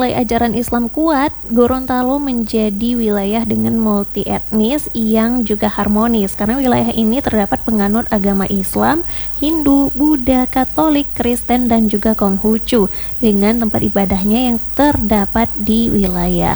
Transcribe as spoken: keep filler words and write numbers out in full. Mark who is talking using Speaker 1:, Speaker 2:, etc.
Speaker 1: nilai ajaran Islam kuat, Gorontalo menjadi wilayah dengan multi etnis yang juga harmonis karena wilayah ini terdapat penganut agama Islam, Hindu, Buddha, Katolik, Kristen, dan juga Konghucu dengan tempat ibadahnya yang terdapat di wilayah